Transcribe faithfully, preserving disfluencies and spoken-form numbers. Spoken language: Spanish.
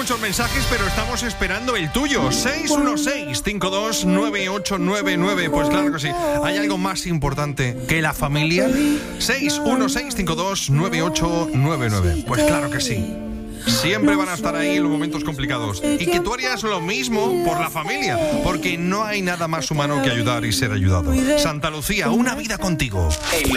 muchos mensajes, pero estamos esperando el tuyo. seis uno seis, cinco dos nueve ocho nueve nueve. Pues claro que sí. ¿Hay algo más importante que la familia? seis uno seis, cinco dos nueve ocho nueve nueve. Pues claro que sí. Siempre van a estar ahí en los momentos complicados. Y que tú harías lo mismo por la familia, porque no hay nada más humano que ayudar y ser ayudado. Santa Lucía, una vida contigo. En